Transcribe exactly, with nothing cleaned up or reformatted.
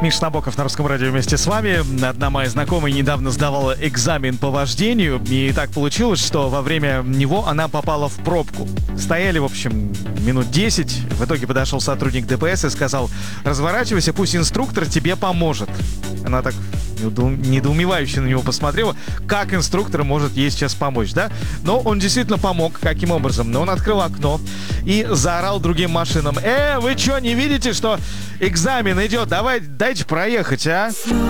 Миша Набоков на Русском радио вместе с вами. Одна моя знакомая недавно сдавала экзамен по вождению, и так получилось, что во время него она попала в пробку. Стояли, в общем, минут десять. В итоге подошел сотрудник ДПС и сказал: разворачивайся, пусть инструктор тебе поможет. Она так недоумевающе на него посмотрела, как инструктор может ей сейчас помочь, да? Но он действительно помог. Каким образом? Но он открыл окно и заорал другим машинам: «Э, вы что, не видите, что экзамен идет? Давай, дайте проехать, а?»